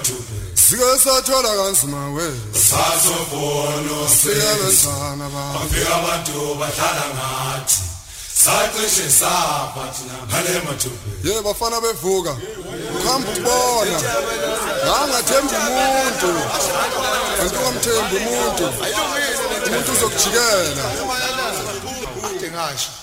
sike sathola kanzima we sazobona siyabenzana ba afika abantu bahlala ngathi sacishe safa thina ngale mathuphe ye bafana bevuka ukhamba ukubona ngangathemba umuntu angikamthembi umuntu uzokujikela ade ngasho